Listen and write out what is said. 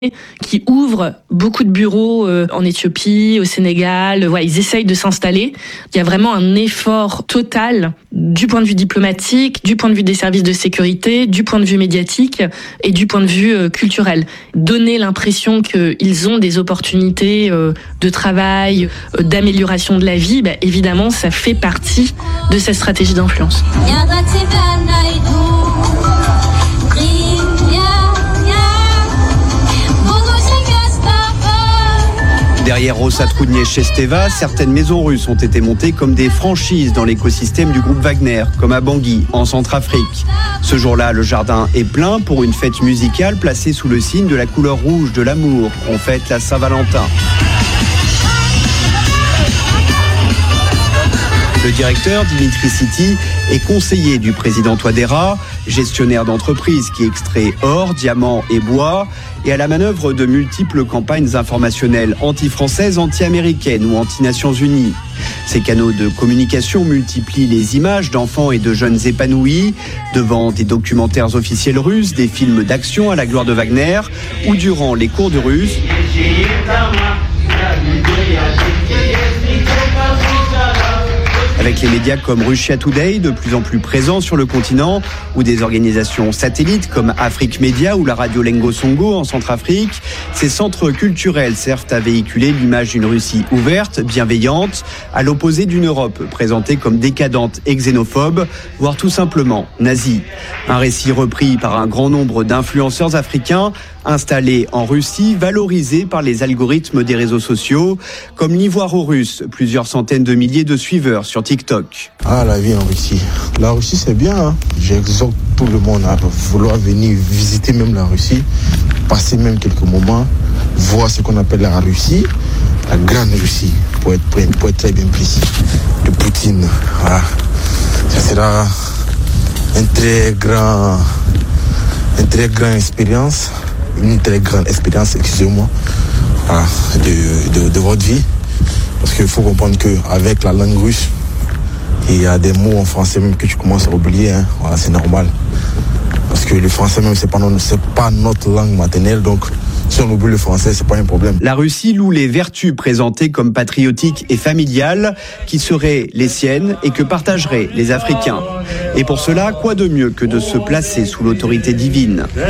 qui ouvrent beaucoup de bureaux en Éthiopie, au Sénégal. Ouais, ils essayent de s'installer. Il y a vraiment un effort total du point de vue diplomatique, du point de vue des services de sécurité, du point de vue médiatique et du point de vue culturel. Donner l'impression qu'ils ont des opportunités de travail, d'amélioration de la vie, évidemment, ça fait partie de cette stratégie d'influence. Derrière Rosa Trudnièvitch-Chesteva, certaines maisons russes ont été montées comme des franchises dans l'écosystème du groupe Wagner, comme à Bangui, en Centrafrique. Ce jour-là, le jardin est plein pour une fête musicale placée sous le signe de la couleur rouge de l'amour. On fête la Saint-Valentin. Le directeur, Dimitri Siti, est conseiller du président Touadéra, gestionnaire d'entreprise qui extrait or, diamants et bois, et à la manœuvre de multiples campagnes informationnelles anti-françaises, anti-américaines ou anti-Nations Unies. Ces canaux de communication multiplient les images d'enfants et de jeunes épanouis, devant des documentaires officiels russes, des films d'action à la gloire de Wagner, ou durant les cours de russe. Avec les médias comme Russia Today, de plus en plus présents sur le continent, ou des organisations satellites comme Afrique Média ou la radio Lengo Songo en Centrafrique, ces centres culturels servent à véhiculer l'image d'une Russie ouverte, bienveillante, à l'opposé d'une Europe présentée comme décadente et xénophobe, voire tout simplement nazie. Un récit repris par un grand nombre d'influenceurs africains, installés en Russie, valorisés par les algorithmes des réseaux sociaux, comme l'Ivoiro-Russe, plusieurs centaines de milliers de suiveurs sur TikTok. Ah, la vie en Russie. La Russie, c'est bien. Hein. J'exhorte tout le monde à vouloir venir visiter même la Russie, passer même quelques moments, voir ce qu'on appelle la Russie, la grande Russie, pour être très bien précis, de Poutine. Voilà. Ça sera une très grande expérience. Une très grande expérience, excusez-moi, de votre vie. Parce qu'il faut comprendre qu'avec la langue russe, il y a des mots en français même que tu commences à oublier. Hein. Voilà, c'est normal. Parce que le français même, c'est pas notre langue maternelle. Donc, si on oublie le français, c'est pas un problème. La Russie loue les vertus présentées comme patriotiques et familiales, qui seraient les siennes et que partageraient les Africains. Et pour cela, quoi de mieux que de se placer sous l'autorité divine ?